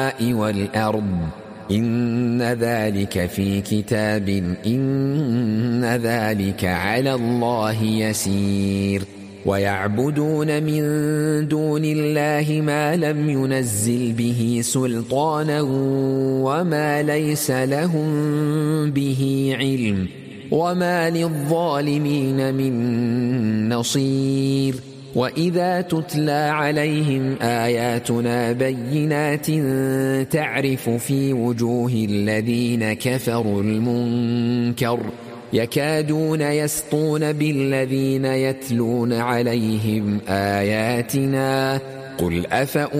والأرض إن ذلك في كتاب إن ذلك على الله يسير ويعبدون من دون الله ما لم ينزل به سلطانا وما ليس لهم به علم وما للظالمين من نصير وإذا تتلى عليهم آياتنا بينات تعرف في وجوه الذين كفروا المنكر يكادون يسطون بالذين يتلون عليهم آياتنا قل